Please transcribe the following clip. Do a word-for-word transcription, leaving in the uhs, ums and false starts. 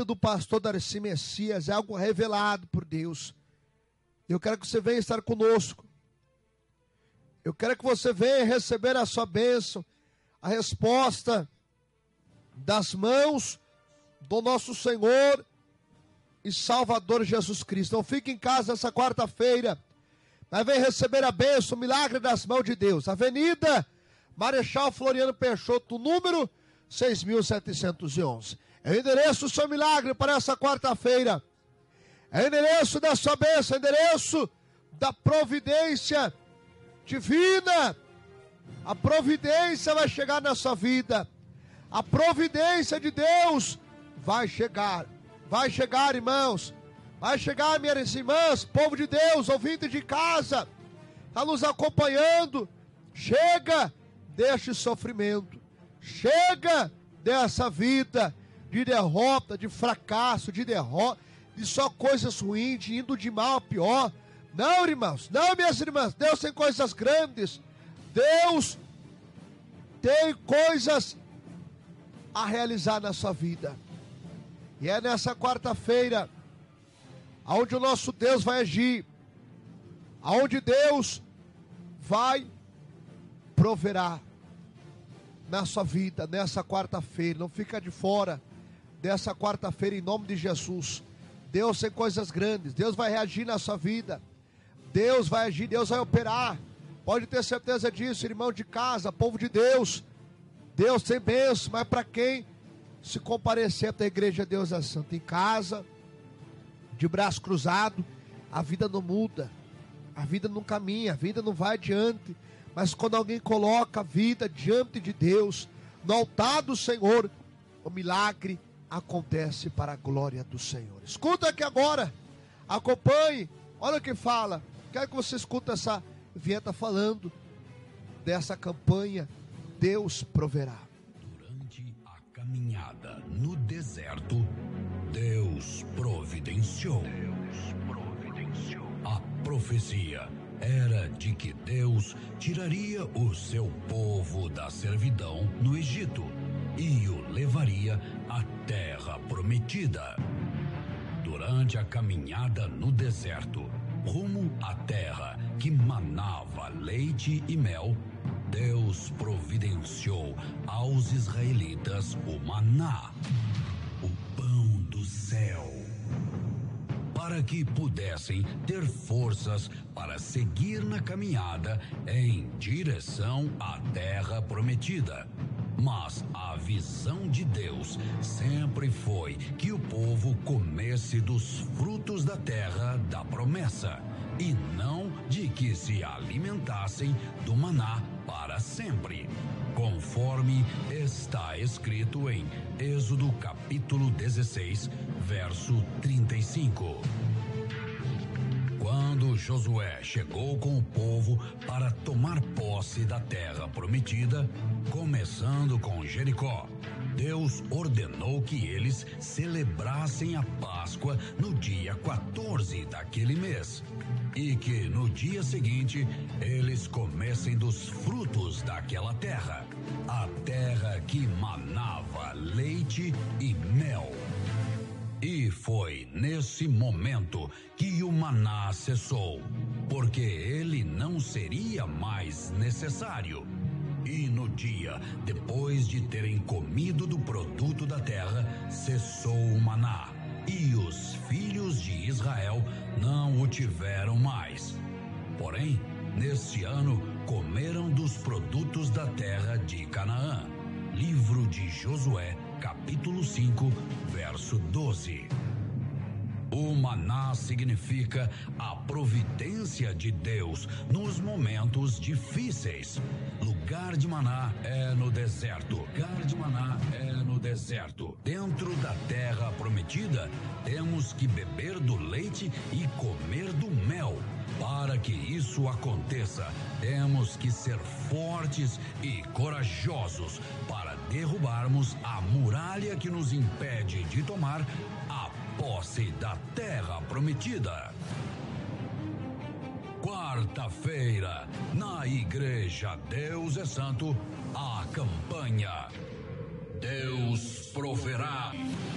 do pastor Darcy Messias é algo revelado por Deus. Eu quero que você venha estar conosco. Eu quero que você venha receber a sua bênção, a resposta das mãos do nosso Senhor e Salvador Jesus Cristo. Então fique em casa essa quarta-feira, mas vem receber a bênção, o milagre das mãos de Deus. Avenida Marechal Floriano Peixoto, número seis mil setecentos e onze. É o endereço do seu milagre para essa quarta-feira. É o endereço da sua bênção, é o endereço da providência divina. A providência vai chegar na sua vida. A providência de Deus vai chegar. Vai chegar, irmãos. Vai chegar, minhas irmãs, povo de Deus, ouvinte de casa, está nos acompanhando. Chega deste sofrimento. Chega dessa vida de derrota, de fracasso, de derrota, de só coisas ruins, de indo de mal a pior. Não, irmãos, não, minhas irmãs, Deus tem coisas grandes. Deus tem coisas a realizar na sua vida. E é nessa quarta-feira aonde o nosso Deus vai agir, aonde Deus vai proverá na sua vida, nessa quarta-feira. Não fica de fora dessa quarta-feira, em nome de Jesus. Deus tem coisas grandes, Deus vai reagir na sua vida, Deus vai agir, Deus vai operar. Pode ter certeza disso, irmão de casa, povo de Deus. Deus tem bênção, mas para quem se comparecer até a igreja, Deus é santo. Em casa, de braço cruzado, a vida não muda, a vida não caminha, a vida não vai adiante. Mas quando alguém coloca a vida diante de Deus, no altar do Senhor, o milagre acontece para a glória do Senhor. Escuta aqui agora, acompanhe, olha o que fala. Quero que você escute essa vinheta falando dessa campanha, Deus proverá. Durante a caminhada no deserto, Deus providenciou. Deus providenciou. A profecia era de que Deus tiraria o seu povo da servidão no Egito e o levaria à terra prometida. Durante a caminhada no deserto, rumo à terra que manava leite e mel, Deus providenciou aos israelitas o maná, o pão do céu, para que pudessem ter forças para seguir na caminhada em direção à terra prometida. Mas a visão de Deus sempre foi que o povo comesse dos frutos da terra da promessa, e não de que se alimentassem do maná para sempre, conforme está escrito em Êxodo capítulo dezesseis, verso trinta e cinco. Quando Josué chegou com o povo para tomar posse da terra prometida, começando com Jericó, Deus ordenou que eles celebrassem a Páscoa no dia quatorze daquele mês, e que no dia seguinte eles comessem dos frutos daquela terra, a terra que manava leite e mel. E foi nesse momento que o maná cessou, porque ele não seria mais necessário. E no dia depois de terem comido do produto da terra, cessou o maná, e os filhos de Israel não o tiveram mais. Porém, nesse ano comeram dos produtos da terra de Canaã. Livro de Josué, capítulo cinco, verso doze. O maná significa a providência de Deus nos momentos difíceis. Lugar de maná é no deserto. Lugar de maná é no deserto. Dentro da terra prometida, temos que beber do leite e comer do mel. Para que isso aconteça, temos que ser fortes e corajosos para derrubarmos a muralha que nos impede de tomar a posse da terra prometida. Quarta-feira, na Igreja Deus é Santo, a campanha Deus proverá.